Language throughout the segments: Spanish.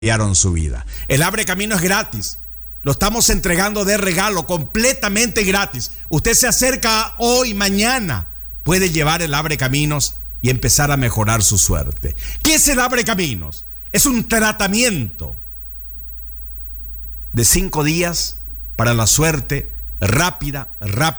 cambiaron su vida. El Abre Camino es gratis. Lo estamos entregando de regalo, completamente gratis. Usted se acerca hoy, mañana, puede llevar el Abre Caminos y empezar a mejorar su suerte. ¿Qué es el Abre Caminos? Es un tratamiento de 5 días para la suerte rápida.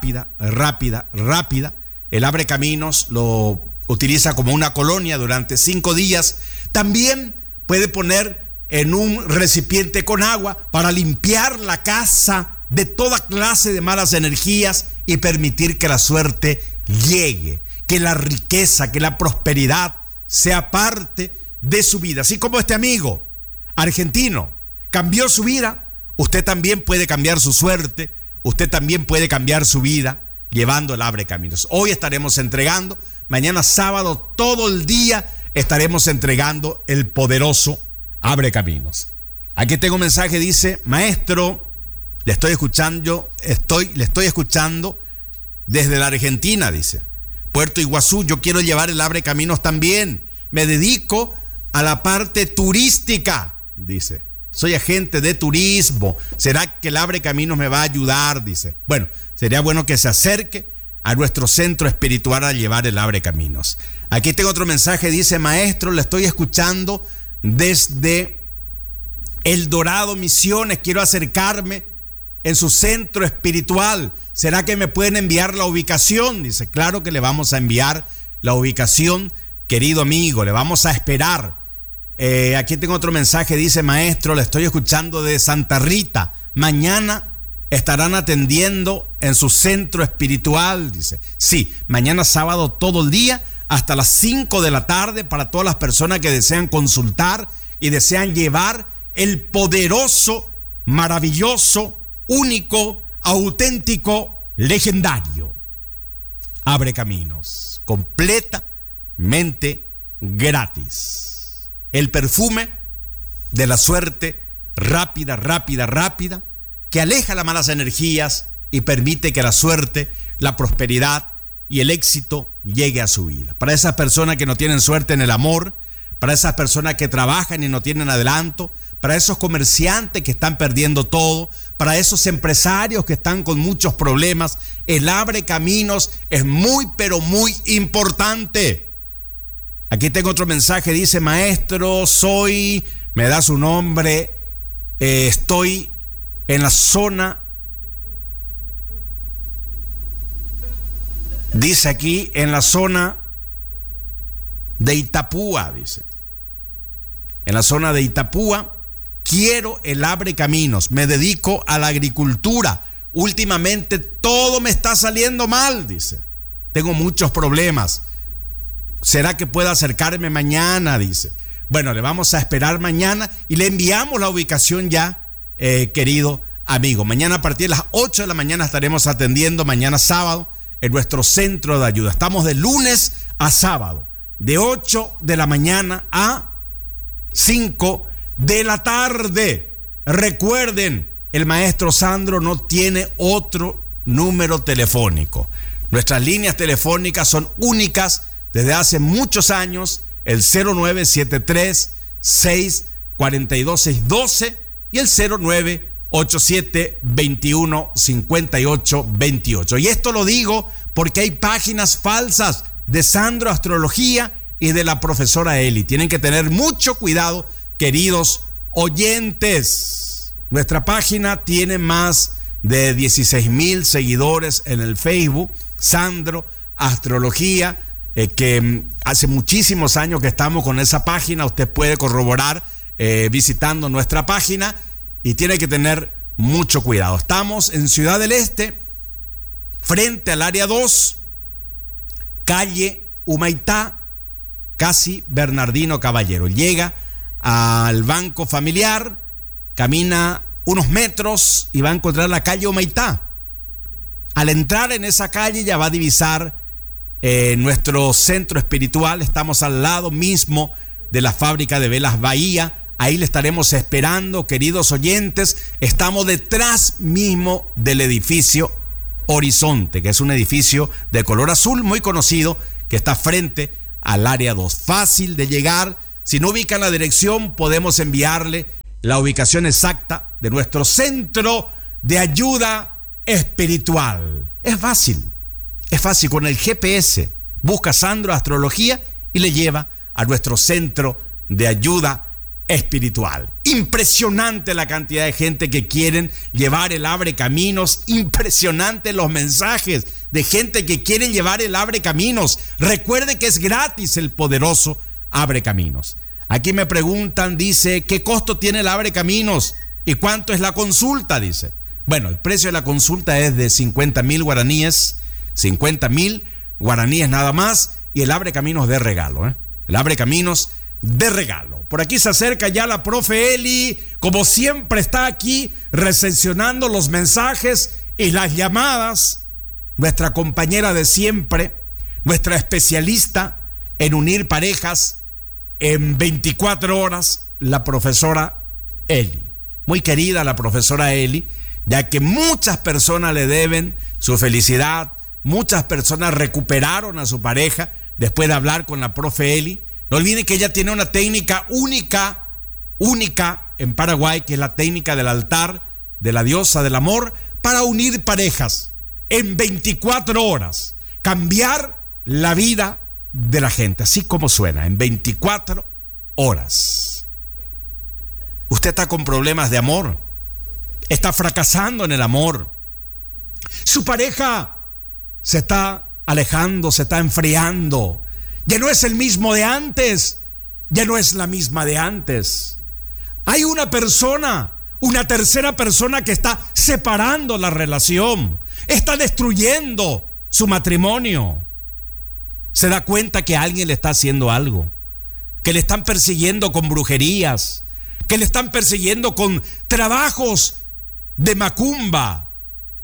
El Abre Caminos lo utiliza como una colonia durante 5 días. También puede poner en un recipiente con agua para limpiar la casa de toda clase de malas energías y permitir que la suerte llegue, que la riqueza, que la prosperidad sea parte de su vida. Así como este amigo argentino cambió su vida, usted también puede cambiar su suerte, usted también puede cambiar su vida llevando el Abre Caminos. Hoy estaremos entregando, mañana sábado todo el día estaremos entregando el poderoso Abre Caminos. Aquí tengo un mensaje, dice: maestro, le estoy escuchando desde la Argentina, dice. Puerto Iguazú, yo quiero llevar el Abre Caminos también. Me dedico a la parte turística, dice. Soy agente de turismo. ¿Será que el Abre Caminos me va a ayudar? Dice. Bueno, sería bueno que se acerque a nuestro centro espiritual a llevar el Abre Caminos. Aquí tengo otro mensaje, dice: maestro, le estoy escuchando desde El Dorado, Misiones. Quiero acercarme en su centro espiritual. ¿Será que me pueden enviar la ubicación? Dice. Claro que le vamos a enviar la ubicación, querido amigo. Le vamos a esperar. Aquí tengo otro mensaje, dice: maestro, le estoy escuchando de Santa Rita. Mañana estarán atendiendo en su centro espiritual, dice. Sí, mañana sábado todo el día hasta las 5 de la tarde para todas las personas que desean consultar y desean llevar el poderoso, maravilloso, único, auténtico, legendario Abre Caminos, completamente gratis. El perfume de la suerte rápida, que aleja las malas energías y permite que la suerte, la prosperidad y el éxito llegue a su vida. Para esas personas que no tienen suerte en el amor, para esas personas que trabajan y no tienen adelanto, para esos comerciantes que están perdiendo todo, para esos empresarios que están con muchos problemas, el Abre Caminos es muy, pero muy importante. Aquí tengo otro mensaje, dice: maestro, me da su nombre, estoy en la zona, dice aquí, en la zona de Itapúa, dice. En la zona de Itapúa, quiero el Abre Caminos, me dedico a la agricultura. Últimamente todo me está saliendo mal, dice. Tengo muchos problemas. ¿Será que pueda acercarme mañana? Dice. Bueno, le vamos a esperar mañana y le enviamos la ubicación ya, querido amigo. Mañana a partir de las 8 de la mañana estaremos atendiendo, mañana sábado, en nuestro centro de ayuda. Estamos de lunes a sábado, de 8 de la mañana a 5 de la tarde. Recuerden, el maestro Sandro no tiene otro número telefónico. Nuestras líneas telefónicas son únicas desde hace muchos años: el 0973-642-612 y el 0987-215828. Y esto lo digo porque hay páginas falsas de Sandro Astrología y de la profesora Eli. Tienen que tener mucho cuidado, queridos oyentes. Nuestra página tiene más de 16,000 seguidores en el Facebook, Sandro Astrología, que hace muchísimos años que estamos con esa página. Usted puede corroborar visitando nuestra página y tiene que tener mucho cuidado. Estamos en Ciudad del Este, frente al área 2, calle Humaitá, casi Bernardino Caballero. Llega al Banco Familiar, camina unos metros y va a encontrar la calle Humaitá. Al entrar en esa calle ya va a divisar nuestro centro espiritual. Estamos al lado mismo de la fábrica de velas Bahía. Ahí le estaremos esperando, queridos oyentes. Estamos detrás mismo del edificio Horizonte, que es un edificio de color azul muy conocido que está frente al área 2. Fácil de llegar, Si no ubican la dirección, podemos enviarle la ubicación exacta de nuestro centro de ayuda espiritual. Es fácil con el GPS. Busca Sandro Astrología y le lleva a nuestro centro de ayuda espiritual. Impresionante la cantidad de gente que quieren llevar el Abre Caminos. Impresionante los mensajes de gente que quieren llevar el Abre Caminos. Recuerde que es gratis el poderoso Abre Caminos. Aquí me preguntan, dice, ¿qué costo tiene el Abre Caminos? ¿Y cuánto es la consulta? Dice. Bueno, el precio de la consulta es de 50,000 guaraníes. 50,000 guaraníes nada más. Y el Abre Caminos de regalo, El Abre Caminos de regalo. Por aquí se acerca ya la profe Eli, como siempre está aquí recepcionando los mensajes y las llamadas. Nuestra compañera de siempre, nuestra especialista en unir parejas en 24 horas, la profesora Eli. Muy querida la profesora Eli, ya que muchas personas le deben su felicidad, muchas personas recuperaron a su pareja después de hablar con la profe Eli. No olviden que ella tiene una técnica única en Paraguay, que es la técnica del altar de la diosa del amor, para unir parejas en 24 horas, cambiar la vida de la gente, así como suena, en 24 horas. Usted está con problemas de amor, está fracasando en el amor, su pareja se está alejando, se está enfriando, ya no es el mismo de antes, ya no es la misma de antes. Hay una persona, una tercera persona que está separando la relación, está destruyendo su matrimonio. Se da cuenta que alguien le está haciendo algo, que le están persiguiendo con brujerías, que le están persiguiendo con trabajos de macumba.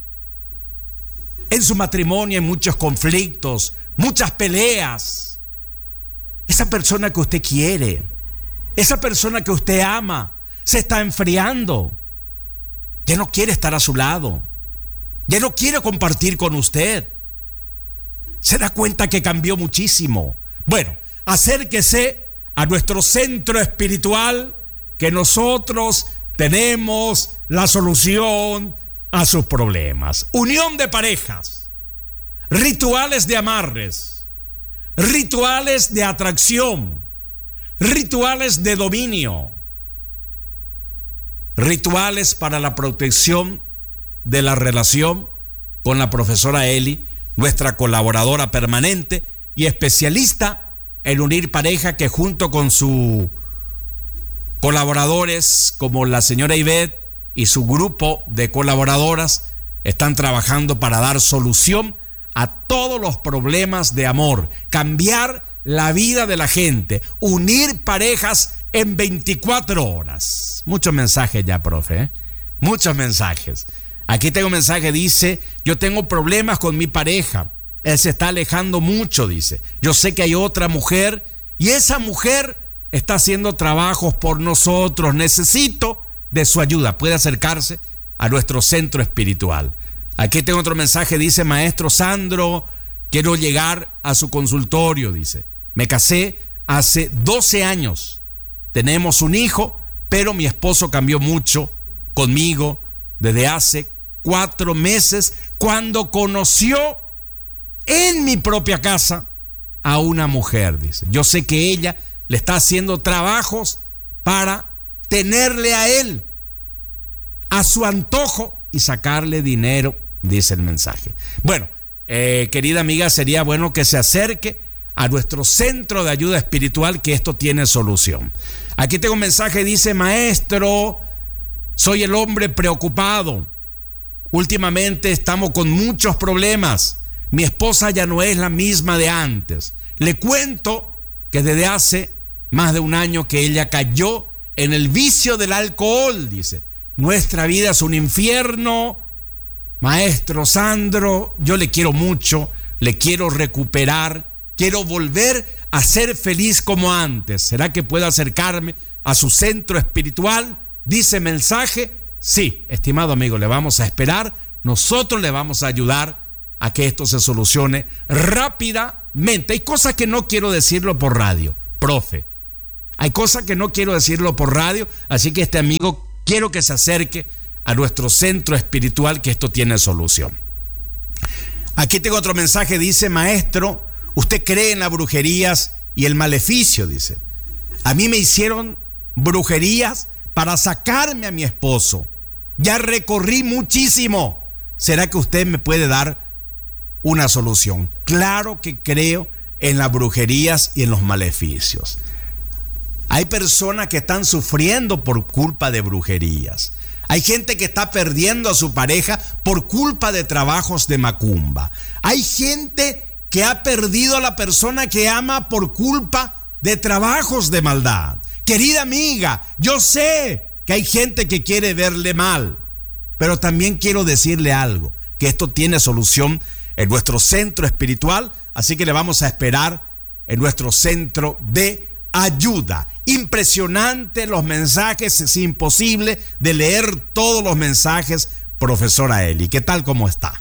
En su matrimonio hay muchos conflictos, muchas peleas. Esa persona que usted quiere, esa persona que usted ama, se está enfriando. Ya no quiere estar a su lado, ya no quiere compartir con usted. Se da cuenta que cambió muchísimo. Bueno, acérquese a nuestro centro espiritual, que nosotros tenemos la solución a sus problemas. Unión de parejas, rituales de amarres, rituales de atracción, rituales de dominio, rituales para la protección de la relación con la profesora Eli, nuestra colaboradora permanente y especialista en unir pareja, que junto con sus colaboradores como la señora Ivette y su grupo de colaboradoras están trabajando para dar solución a todos los problemas de amor, cambiar la vida de la gente, unir parejas en 24 horas. Muchos mensajes ya, profe, muchos mensajes. Aquí tengo un mensaje, dice, yo tengo problemas con mi pareja, él se está alejando mucho, dice. Yo sé que hay otra mujer y esa mujer está haciendo trabajos por nosotros, necesito de su ayuda. Puede acercarse a nuestro centro espiritual. Aquí tengo otro mensaje, dice, maestro Sandro, quiero llegar a su consultorio, dice. Me casé hace 12 años, tenemos un hijo, pero mi esposo cambió mucho conmigo desde hace 4 meses, cuando conoció en mi propia casa a una mujer, dice. Yo sé que ella le está haciendo trabajos para tenerle a él a su antojo y sacarle dinero, dice el mensaje. Bueno, querida amiga, sería bueno que se acerque a nuestro centro de ayuda espiritual, que esto tiene solución. Aquí tengo un mensaje, dice, maestro, soy el hombre preocupado. Últimamente estamos con muchos problemas. Mi esposa ya no es la misma de antes. Le cuento que desde hace más de un año que ella cayó en el vicio del alcohol, dice. Nuestra vida es un infierno. Maestro Sandro, yo le quiero mucho, le quiero recuperar, quiero volver a ser feliz como antes. ¿Será que puedo acercarme a su centro espiritual? Dice mensaje. Sí, estimado amigo, le vamos a esperar. Nosotros le vamos a ayudar a que esto se solucione rápidamente. Hay cosas que no quiero decirlo por radio, profe. Hay cosas que no quiero decirlo por radio, así que este amigo quiero que se acerque a nuestro centro espiritual, que esto tiene solución. Aquí tengo otro mensaje, dice: maestro, usted cree en las brujerías y el maleficio, dice. A mí me hicieron brujerías para sacarme a mi esposo. Ya recorrí muchísimo. ¿Será que usted me puede dar una solución? Claro que creo en las brujerías y en los maleficios. Hay personas que están sufriendo por culpa de brujerías. Hay gente que está perdiendo a su pareja por culpa de trabajos de macumba. Hay gente que ha perdido a la persona que ama por culpa de trabajos de maldad. Querida amiga, yo sé que hay gente que quiere verle mal, pero también quiero decirle algo, que esto tiene solución en nuestro centro espiritual, así que le vamos a esperar en nuestro centro de ayuda. Impresionante los mensajes, es imposible de leer todos los mensajes, profesora Eli. ¿Qué tal, cómo está?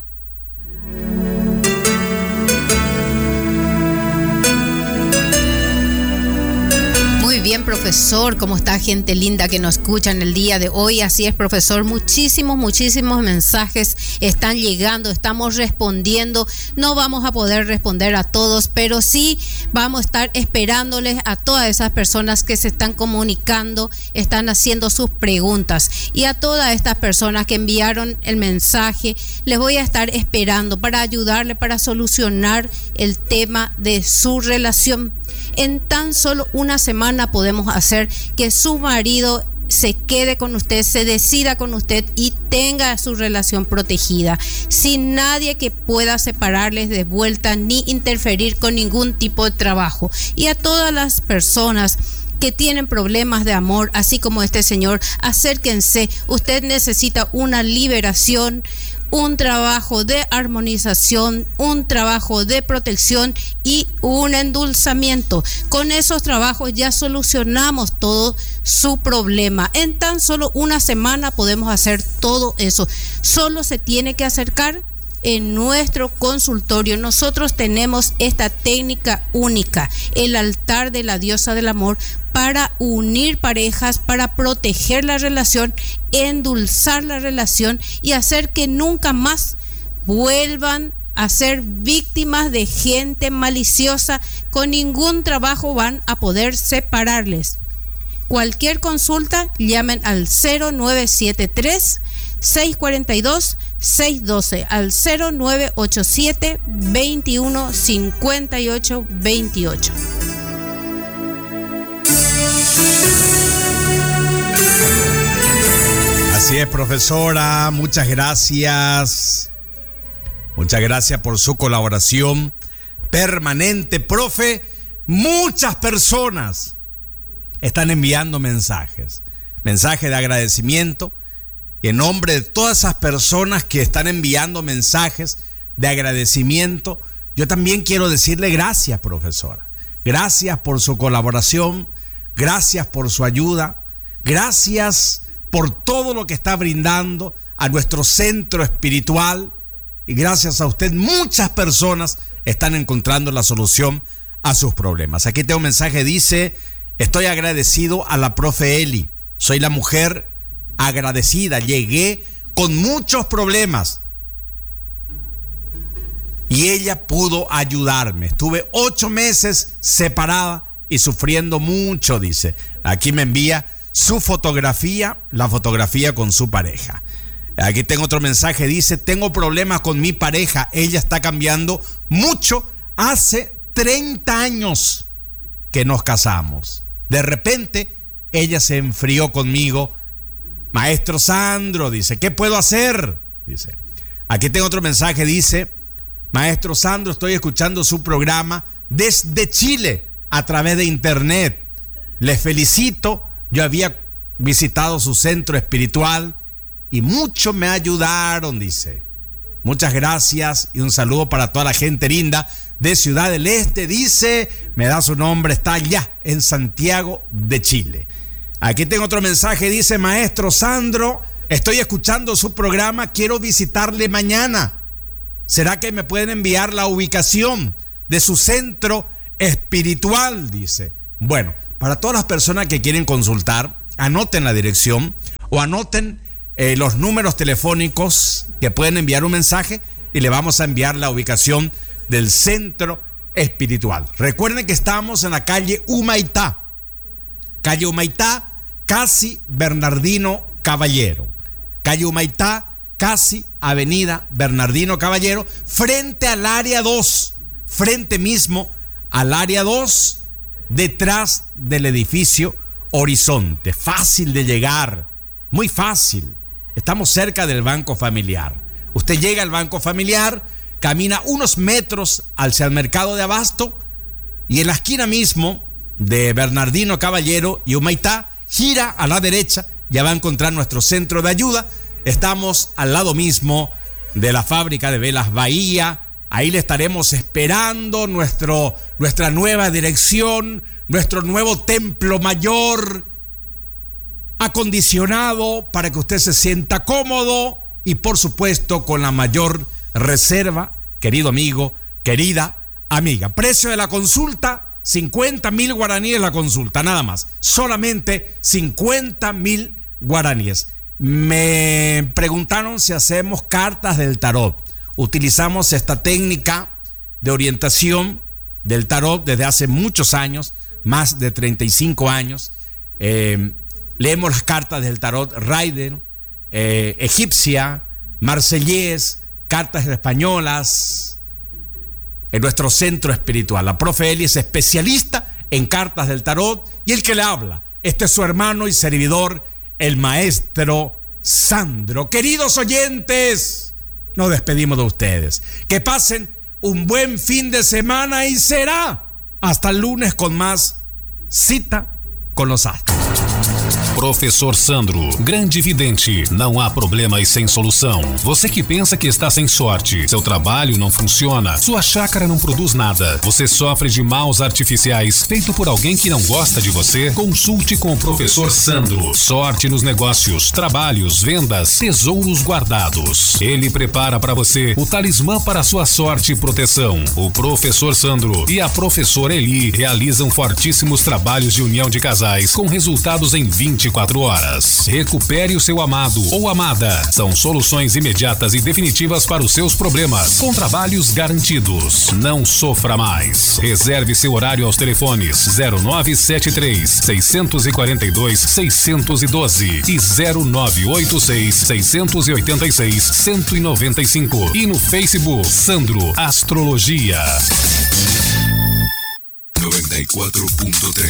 Muy bien, profesor, ¿cómo está, gente linda que nos escucha en el día de hoy? Así es, profesor, muchísimos mensajes están llegando, estamos respondiendo. No vamos a poder responder a todos, pero sí vamos a estar esperándoles a todas esas personas que se están comunicando, están haciendo sus preguntas. Y a todas estas personas que enviaron el mensaje, les voy a estar esperando para ayudarle, para solucionar el tema de su relación. En tan solo una semana podemos hacer que su marido se quede con usted, se decida con usted y tenga su relación protegida, sin nadie que pueda separarles de vuelta ni interferir con ningún tipo de trabajo. Y a todas las personas que tienen problemas de amor, así como este señor, acérquense. Usted necesita una liberación, un trabajo de armonización, un trabajo de protección y un endulzamiento. Con esos trabajos ya solucionamos todo su problema. En tan solo una semana podemos hacer todo eso. Solo se tiene que acercar en nuestro consultorio. Nosotros tenemos esta técnica única, el altar de la diosa del amor, para unir parejas, para proteger la relación, endulzar la relación y hacer que nunca más vuelvan a ser víctimas de gente maliciosa. Con ningún trabajo van a poder separarles. Cualquier consulta, llamen al 0973 642 612, al 0987 21 58 28. Así es, profesora, muchas gracias. Muchas gracias por su colaboración permanente, profe. Muchas personas están enviando mensajes de agradecimiento. Y en nombre de todas esas personas que están enviando mensajes de agradecimiento, yo también quiero decirle gracias, profesora. Gracias por su colaboración, gracias por su ayuda, gracias por todo lo que está brindando a nuestro centro espiritual. Y gracias a usted, muchas personas están encontrando la solución a sus problemas. Aquí tengo un mensaje, dice: estoy agradecido a la profe Eli. Soy la mujer agradecida. Llegué con muchos problemas y ella pudo ayudarme. Estuve 8 meses separada y sufriendo mucho, dice. Aquí me envía su fotografía, la fotografía con su pareja. Aquí tengo otro mensaje, dice: tengo problemas con mi pareja, ella está cambiando mucho. Hace 30 años que nos casamos. De repente ella se enfrió conmigo. Maestro Sandro, dice, ¿qué puedo hacer? Dice. Aquí tengo otro mensaje, dice: Maestro Sandro, estoy escuchando su programa desde Chile a través de internet. Les felicito. Yo había visitado su centro espiritual y mucho me ayudaron, dice. Muchas gracias y un saludo para toda la gente linda de Ciudad del Este, dice. Me da su nombre, está allá en Santiago de Chile. Aquí tengo otro mensaje, dice: Maestro Sandro, estoy escuchando su programa, quiero visitarle mañana. ¿Será que me pueden enviar la ubicación de su centro espiritual? Dice. Bueno, para todas las personas que quieren consultar, anoten la dirección o anoten los números telefónicos que pueden enviar un mensaje y le vamos a enviar la ubicación del centro espiritual. Recuerden que estamos en la calle Humaitá, casi Bernardino Caballero. Calle Humaitá, casi Avenida Bernardino Caballero, frente al área 2, frente mismo al área 2, detrás del edificio Horizonte. Fácil de llegar, muy fácil. Estamos cerca del Banco Familiar. Usted llega al Banco Familiar, camina unos metros hacia el mercado de Abasto y en la esquina mismo de Bernardino Caballero y Humaitá, gira a la derecha, ya va a encontrar nuestro centro de ayuda. Estamos al lado mismo de la fábrica de velas Bahía. Ahí le estaremos esperando nuestra nueva dirección, nuestro nuevo templo mayor, acondicionado para que usted se sienta cómodo y por supuesto con la mayor reserva, querido amigo, querida amiga. Precio de la consulta, 50,000 guaraníes la consulta, nada más. Solamente 50,000 guaraníes. Me preguntaron si hacemos cartas del tarot. Utilizamos esta técnica de orientación del tarot desde hace muchos años, más de 35 años. Leemos las cartas del tarot Rider, egipcia, marsellés, cartas españolas, en nuestro centro espiritual. La profe Eli es especialista en cartas del tarot y el que le habla, este es su hermano y servidor, el maestro Sandro. Queridos oyentes, nos despedimos de ustedes. Que pasen un buen fin de semana y será hasta el lunes con más Cita com os Astros. Professor Sandro, grande vidente, não há problemas sem solução. Você que pensa que está sem sorte, seu trabalho não funciona, sua chácara não produz nada, você sofre de maus artificiais feito por alguém que não gosta de você, consulte com o Professor Sandro. Sorte nos negócios, trabalhos, vendas, tesouros guardados. Ele prepara para você o talismã para sua sorte e proteção. O Professor Sandro e a Professora Eli realizam fortíssimos trabalhos de união de casais com resultados em 24 horas. Recupere o seu amado ou amada. São soluções imediatas e definitivas para os seus problemas, com trabalhos garantidos. Não sofra mais. Reserve seu horário aos telefones 0973 642 612 e 0986 686 195 e no Facebook Sandro Astrologia. 94.3